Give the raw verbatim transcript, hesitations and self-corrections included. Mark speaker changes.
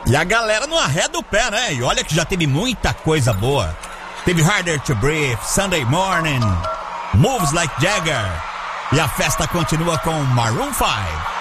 Speaker 1: E a galera não arreda o pé, né? E olha que já teve muita coisa boa. Teve Harder to Breathe, Sunday Morning, Moves Like Jagger. E a festa continua com Maroon five.